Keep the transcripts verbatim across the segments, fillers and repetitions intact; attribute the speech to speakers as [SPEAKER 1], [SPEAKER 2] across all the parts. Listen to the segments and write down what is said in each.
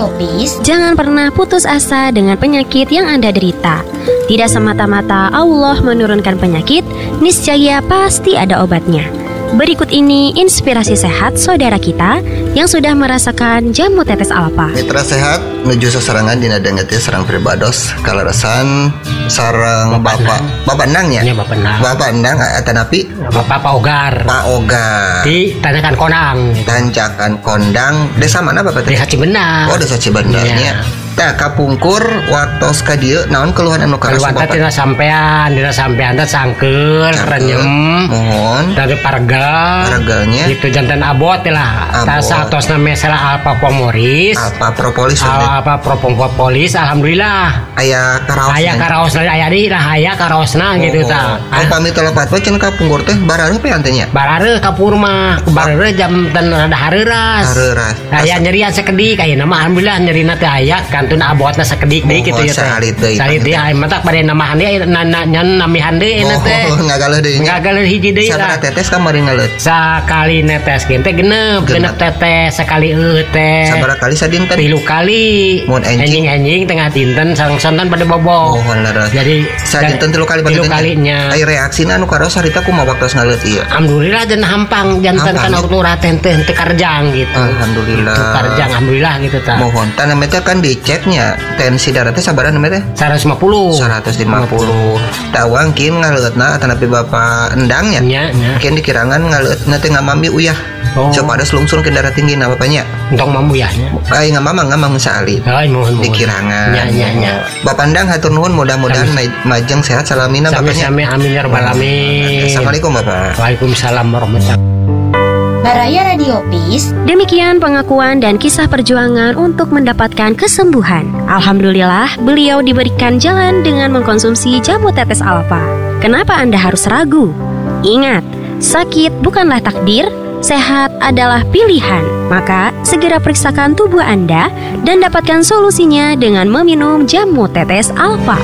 [SPEAKER 1] Radio Peace,
[SPEAKER 2] jangan pernah putus asa dengan penyakit yang Anda derita. Tidak semata-mata Allah menurunkan penyakit, niscaya pasti ada obatnya. Berikut ini inspirasi sehat saudara kita yang sudah merasakan jamu tetes alfa.
[SPEAKER 3] Mitra sehat menuju seserangan dina dengeti serang pribados kaleresan sarang bapak bapak endang ya.
[SPEAKER 4] Iya bapak endang.
[SPEAKER 3] Bapak endang atanapi
[SPEAKER 4] Bapak Pak Ogar.
[SPEAKER 3] Pak Ogar.
[SPEAKER 4] Di Tanjakan Konang.
[SPEAKER 3] Tanjakan Kondang. Desa mana Bapak teh?
[SPEAKER 4] Desa Cibendah.
[SPEAKER 3] Oh, desa Cibendarnya. Tah kapungkur waktos ka dieu naon keluhan anu
[SPEAKER 4] Keluhan teh dina sampean, dina sampean teh sangkeul, renyem.
[SPEAKER 3] Mohon
[SPEAKER 4] Dari parga.
[SPEAKER 3] Parganya.
[SPEAKER 4] Gitu jantan abot lah.
[SPEAKER 3] Abot.
[SPEAKER 4] Tas atos nama salah Alpa Pomoris.
[SPEAKER 3] Alpa Propolis.
[SPEAKER 4] Alpa Propolis alhamdulillah.
[SPEAKER 3] Aya karaos.
[SPEAKER 4] Aya karaosna aya di lah aya karaosna gitu tah.
[SPEAKER 3] Oh pamit lepat we cenah kapungkur teh barareuh pe antenya.
[SPEAKER 4] Barareuh kapur mah, barareuh jam dan rada hareuras.
[SPEAKER 3] Hareuras.
[SPEAKER 4] Aya nyerian sakedik aya nama alhamdulillah nyerina teh aya kantun abotna sakedik deui kitu ya teh.
[SPEAKER 3] Salit deui.
[SPEAKER 4] Salit deui aya mata bade namahan deui nyan namihan deui eta teh.
[SPEAKER 3] Oh ngagaleun deui.
[SPEAKER 4] Ngagaleun hiji deui
[SPEAKER 3] lah. Sabaraha tetes kamari ngaleut?
[SPEAKER 4] Sakali netes ge teh genep, genep tetes sekali eueuh teh.
[SPEAKER 3] Sabaraha kali sadinten?
[SPEAKER 4] Tilu kali.
[SPEAKER 3] Mun enjing
[SPEAKER 4] enjing tengah dinten sareng santan pada bobo.
[SPEAKER 3] Oh leres.
[SPEAKER 4] Jadi
[SPEAKER 3] sadinten tilu kali
[SPEAKER 4] tilu kalinya.
[SPEAKER 3] Ai reaksina anu karaos harita kumaha waktos ngaleut ieu?
[SPEAKER 4] Alhamdulillah dan hampang jantan kana urut teh teu karjang gitu.
[SPEAKER 3] Alhamdulillah.
[SPEAKER 4] Teu karjang alhamdulillah gitu tah.
[SPEAKER 3] Mohon tah namanya kan diceknya tensi darah teh sabaraha namanya teh?
[SPEAKER 4] seratus lima puluh.
[SPEAKER 3] seratus lima puluh. Tawang kin ngaleutna atanapi Bapak endangnya.
[SPEAKER 4] Nya nya.
[SPEAKER 3] Kin dikirangan ngaleutna teh ngamami uyah.
[SPEAKER 4] Oh.
[SPEAKER 3] Coba ada selungsung ke darah tinggi na bapaknya.
[SPEAKER 4] Entong mambu ya.
[SPEAKER 3] Ai ngamama ngamang saali.
[SPEAKER 4] Ai mohon mohon.
[SPEAKER 3] Dikirangan.
[SPEAKER 4] Nya nya nya.
[SPEAKER 3] Bapak endang hatur nuhun mudah-mudahan majeng sehat salamina bapaknya.
[SPEAKER 4] Sami-sami amin ya rabbal alamin.
[SPEAKER 3] Assalamualaikum Bapak.
[SPEAKER 4] Waalaikumsalam warahmatullahi wabarakatuh.
[SPEAKER 1] Baraya Radio Peace.
[SPEAKER 2] Demikian pengakuan dan kisah perjuangan untuk mendapatkan kesembuhan. Alhamdulillah, beliau diberikan jalan dengan mengkonsumsi jamu tetes alfa. Kenapa Anda harus ragu? Ingat, sakit bukanlah takdir, sehat adalah pilihan. Maka, segera periksakan tubuh Anda dan dapatkan solusinya dengan meminum jamu tetes alfa.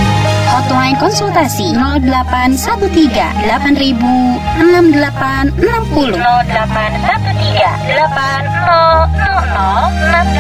[SPEAKER 1] Hotline konsultasi nol delapan satu tiga delapan ribu enam delapan enam nol nol delapan satu tiga delapan nol nol nol enam